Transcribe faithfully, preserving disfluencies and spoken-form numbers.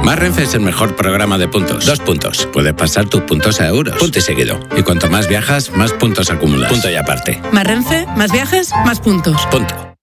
Más Renfe es el mejor programa de puntos. Dos puntos. Puedes pasar tus puntos a euros. Punto y seguido. Y cuanto más viajas, más puntos acumulas. Punto y aparte. Más Renfe, más viajes, más puntos. Punto.